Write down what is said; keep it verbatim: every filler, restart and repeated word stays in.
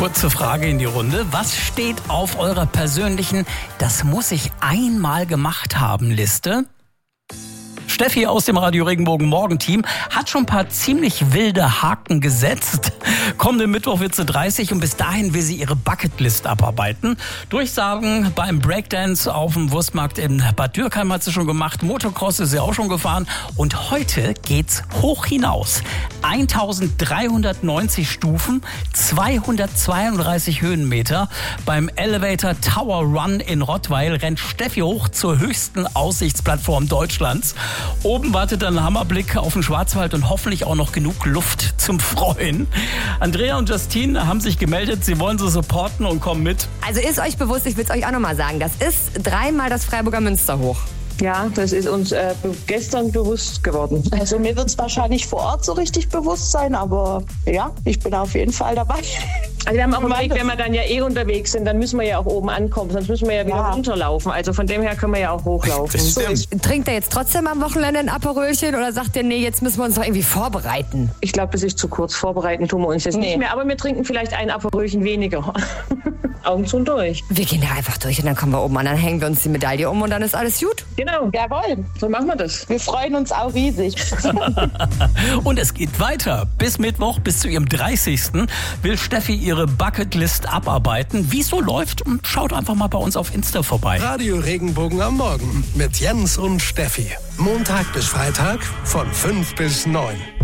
Kurze Frage in die Runde. Was steht auf eurer persönlichen "Das muss ich einmal gemacht haben" Liste? Steffi aus dem Radio Regenbogen Morgenteam hat schon ein paar ziemlich wilde Haken gesetzt. Kommenden Mittwoch wird sie dreißig und bis dahin will sie ihre Bucketlist abarbeiten. Durchsagen beim Breakdance auf dem Wurstmarkt in Bad Dürkheim hat sie schon gemacht. Motocross ist sie auch schon gefahren. Und heute geht's hoch hinaus. eintausenddreihundertneunzig Stufen, zweihundertzweiunddreißig Höhenmeter. Beim Elevator Tower Run in Rottweil rennt Steffi hoch zur höchsten Aussichtsplattform Deutschlands. Oben wartet ein Hammerblick auf den Schwarzwald und hoffentlich auch noch genug Luft zum Freuen. Andrea und Justine haben sich gemeldet, sie wollen sie supporten und kommen mit. Also ist euch bewusst, ich will es euch auch nochmal sagen, das ist dreimal das Freiburger Münster hoch. Ja, das ist uns äh, gestern bewusst geworden. Also mir wird es wahrscheinlich vor Ort so richtig bewusst sein, aber ja, ich bin auf jeden Fall dabei. Also wir haben auch überlegt, wenn wir dann ja eh unterwegs sind, dann müssen wir ja auch oben ankommen, sonst müssen wir ja wieder Ja. runterlaufen. Also von dem her können wir ja auch hochlaufen. Das stimmt. Trinkt ihr jetzt trotzdem am Wochenende ein Aperölchen oder sagt ihr, nee, jetzt müssen wir uns doch irgendwie vorbereiten? Ich glaube, das ist zu kurz. Vorbereiten tun wir uns jetzt Nee. nicht mehr, aber wir trinken vielleicht ein Aperölchen weniger. Augen zu und durch. Wir gehen da einfach durch und dann kommen wir oben an, dann hängen wir uns die Medaille um und dann ist alles gut. Genau, Jawohl, so machen wir das. wir freuen uns auch riesig. Und es geht weiter. Bis Mittwoch, bis zu ihrem dreißigsten will Steffi ihre Bucketlist abarbeiten. Wie es so läuft, schaut einfach mal bei uns auf Insta vorbei. Radio Regenbogen am Morgen mit Jens und Steffi. Montag bis Freitag von fünf bis neun.